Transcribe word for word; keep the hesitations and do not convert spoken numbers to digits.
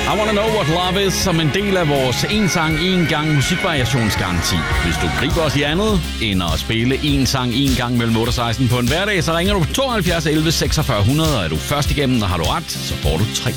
I Wanna Know What Love Is som en del af vores en sang, en gang musikvariationsgaranti. Hvis du griber os i andet end at spille en sang, en gang mellem otte og seksten på en hverdag, så ringer du på tooghalvfjerds elleve seksogfyrre hundrede, og er du først igennem, og har du ret, så får du tre